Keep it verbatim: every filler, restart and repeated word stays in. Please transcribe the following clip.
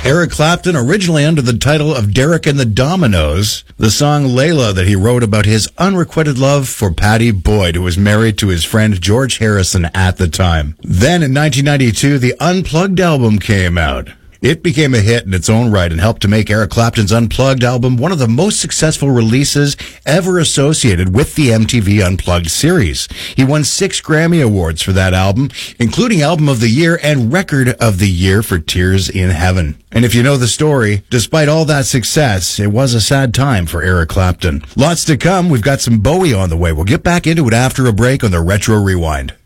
Eric Clapton, originally under the title of Derek and the Dominoes, the song Layla that he wrote about his unrequited love for Pattie Boyd, who was married to his friend George Harrison at the time. Then in nineteen ninety-two, the Unplugged album came out. It became a hit in its own right and helped to make Eric Clapton's Unplugged album one of the most successful releases ever associated with the M T V Unplugged series. He won six Grammy Awards for that album, including Album of the Year and Record of the Year for Tears in Heaven. And if you know the story, despite all that success, it was a sad time for Eric Clapton. Lots to come. We've got some Bowie on the way. We'll get back into it after a break on the Retro Rewind.